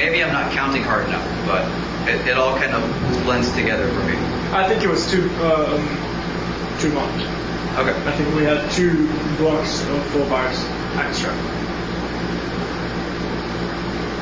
maybe I'm not counting hard enough, but it all kind of blends together for me. I think it was too much. Okay. I think we had 2 blocks of 4 bars extra.